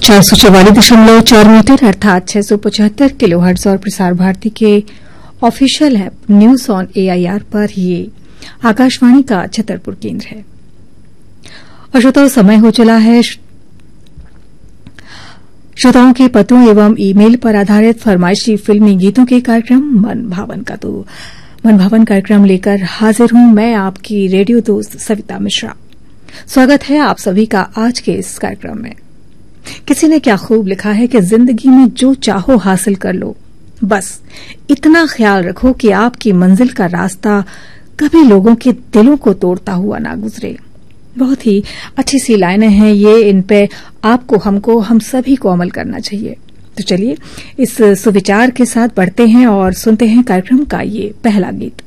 444.4 metre अर्थात 675 kilohertz और प्रसार भारती के official app news on AIR पर ये आकाशवाणी का छतरपुर केंद्र है। और श्रोताओं, समय हो चला है श्रोताओं के पत्रों एवं ईमेल पर आधारित फरमाइशी फिल्मी गीतों के कार्यक्रम मन भावन का। तो मन भावन कार्यक्रम लेकर हाजिर हूं मैं, आपकी रेडियो दोस्त सविता मिश्रा। स्वागत है आप सभी का आज के इस कार्यक्रम में। किसी ने क्या खूब लिखा है कि जिंदगी में जो चाहो हासिल कर लो, बस इतना ख्याल रखो कि आपकी मंजिल का रास्ता कभी लोगों के दिलों को तोड़ता हुआ ना गुजरे। बहुत ही अच्छी सी लाइनें हैं ये, इन पे आपको, हमको, हम सभी को अमल करना चाहिए। तो चलिए इस सुविचार के साथ बढ़ते हैं और सुनते हैं कार्यक्रम का ये पहला गीत।